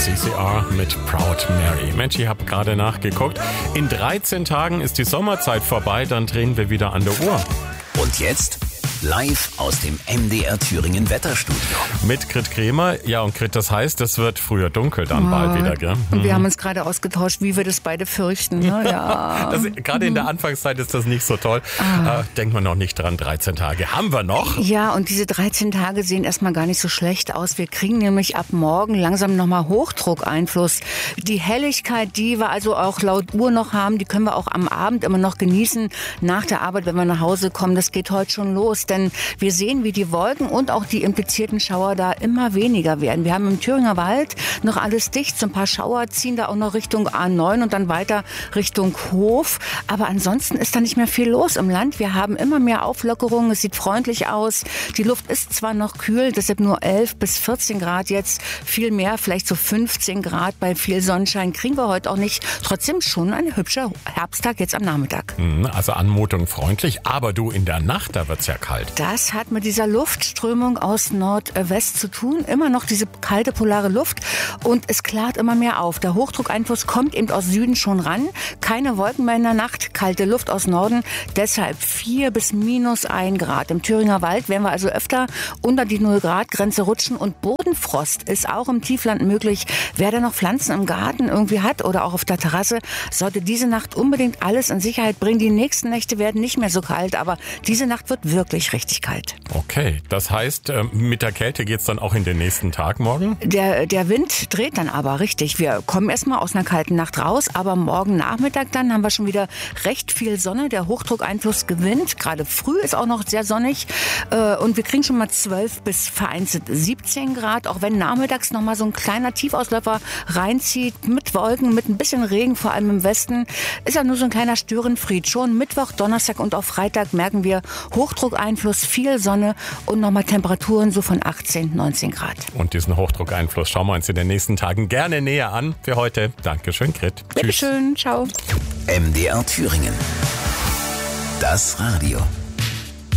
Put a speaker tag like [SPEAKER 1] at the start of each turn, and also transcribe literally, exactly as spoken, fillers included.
[SPEAKER 1] C C R mit Proud Mary. Mensch, ich habe gerade nachgeguckt. In dreizehn Tagen ist die Sommerzeit vorbei, dann drehen wir wieder an der Uhr.
[SPEAKER 2] Und jetzt live aus dem M D R Thüringen Wetterstudio.
[SPEAKER 1] Mit Grit Kremer. Ja, und Grit, das heißt, es wird früher dunkel dann
[SPEAKER 3] oh,
[SPEAKER 1] bald wieder, gell?
[SPEAKER 3] Und
[SPEAKER 1] Mhm.
[SPEAKER 3] wir haben uns gerade ausgetauscht, wie wir das beide fürchten. Ne? Ja.
[SPEAKER 1] das, gerade in der Anfangszeit ist das nicht so toll.
[SPEAKER 3] Ah.
[SPEAKER 1] Äh, denkt man noch nicht dran, dreizehn Tage haben wir noch.
[SPEAKER 3] Ja, und diese dreizehn Tage sehen erstmal gar nicht so schlecht aus. Wir kriegen nämlich ab morgen langsam nochmal Hochdruckeinfluss. Die Helligkeit, die wir also auch laut Uhr noch haben, die können wir auch am Abend immer noch genießen. Nach der Arbeit, wenn wir nach Hause kommen, das geht heute schon los. Denn wir sehen, wie die Wolken und auch die implizierten Schauer da immer weniger werden. Wir haben im Thüringer Wald noch alles dicht. So ein paar Schauer ziehen da auch noch Richtung A neun und dann weiter Richtung Hof. Aber ansonsten ist da nicht mehr viel los im Land. Wir haben immer mehr Auflockerungen. Es sieht freundlich aus. Die Luft ist zwar noch kühl, deshalb nur elf bis vierzehn Grad jetzt. Viel mehr, vielleicht so fünfzehn Grad bei viel Sonnenschein kriegen wir heute auch nicht. Trotzdem schon ein hübscher Herbsttag jetzt am Nachmittag.
[SPEAKER 1] Also Anmutung freundlich, aber du, in der Nacht, da wird's ja kalt.
[SPEAKER 3] Das hat mit dieser Luftströmung aus Nordwest zu tun. Immer noch diese kalte polare Luft und es klart immer mehr auf. Der Hochdruckeinfluss kommt eben aus Süden schon ran. Keine Wolken mehr in der Nacht, kalte Luft aus Norden. Deshalb vier bis minus ein Grad. Im Thüringer Wald werden wir also öfter unter die null Grad Grenze rutschen und Bodenfrost ist auch im Tiefland möglich. Wer da noch Pflanzen im Garten irgendwie hat oder auch auf der Terrasse, sollte diese Nacht unbedingt alles in Sicherheit bringen. Die nächsten Nächte werden nicht mehr so kalt, aber diese Nacht wird wirklich richtig kalt.
[SPEAKER 1] Okay, das heißt, mit der Kälte geht's dann auch in den nächsten Tag morgen?
[SPEAKER 3] Der, der Wind dreht dann aber richtig. Wir kommen erstmal aus einer kalten Nacht raus, aber morgen Nachmittag dann haben wir schon wieder recht viel Sonne. Der Hochdruckeinfluss gewinnt. Gerade früh ist auch noch sehr sonnig und wir kriegen schon mal zwölf bis vereinzelt siebzehn Grad, auch wenn nachmittags noch mal so ein kleiner Tiefausläufer reinzieht mit Wolken, mit ein bisschen Regen, vor allem im Westen. Ist ja nur so ein kleiner Störenfried. Schon Mittwoch, Donnerstag und auch Freitag merken wir Hochdruckeinfluss, viel Sonne und nochmal Temperaturen so von achtzehn, neunzehn Grad.
[SPEAKER 1] Und diesen Hochdruckeinfluss schauen wir uns in den nächsten Tagen gerne näher an. Für heute, Dankeschön, Grit.
[SPEAKER 3] Bitteschön, ciao.
[SPEAKER 2] M D R Thüringen. Das Radio.